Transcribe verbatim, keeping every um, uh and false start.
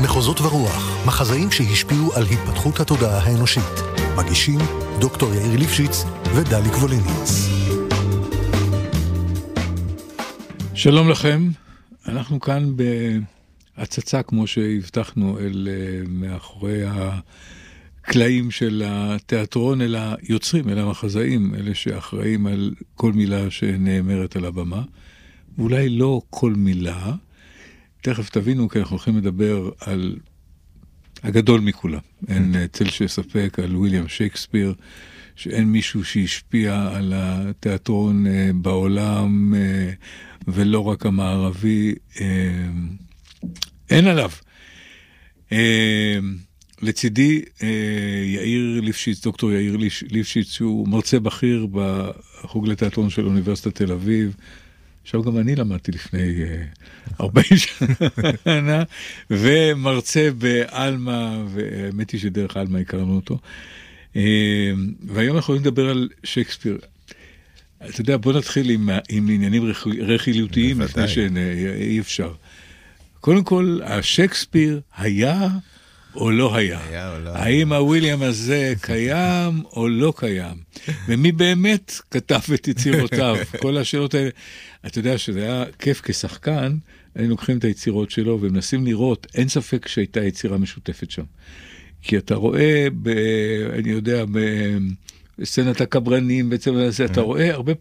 מחוזות ורוח, מחזאים שהשפיעו על התפתחות התודעה האנושית. מגישים דוקטור יאיר ליפשיץ ודלי גבוליניץ. שלום לכם, אנחנו כאן בהצצה כמו שהבטחנו אל מאחורי הקלעים של התיאטרון, אל היוצרים, אל המחזאים, אלה שאחראים על כל מילה שנאמרת על הבמה, ואולי לא כל מילה, תכף תבינו כי אנחנו הולכים לדבר על הגדול מכולם, אין צל שספק על וויליאם שייקספיר, שאין מישהו שהשפיע על התיאטרון בעולם, ולא רק המערבי, אין עליו. לצידי יאיר ליפשיץ, דוקטור יאיר ליפשיץ, שהוא מרצה בכיר בחוג לתיאטרון של אוניברסיטת תל אביב, עכשיו גם אני למדתי לפני ארבעים שנה, ומרצה באלמה, והאמת היא שדרך אלמה הכרנו אותו, והיום אנחנו יכולים לדבר על שייקספיר. אתה יודע, בוא נתחיל עם, עם עניינים רכילותיים, לפני שאי אפשר. קודם כל, השייקספיר היה או לא היה? היה או לא היה? האם הוויליאם הזה קיים או לא קיים? ומי באמת כתב את יצירותיו? כל השאלות האלה. אתה יודע שזה היה כיף כשחקן, היינו לוקחים את היצירות שלו ומנסים לראות, אין ספק שהייתה יצירה משותפת שם. כי אתה רואה, ב, אני יודע, בסצנת הקברנים, בעצם הזה, אתה רואה הרבה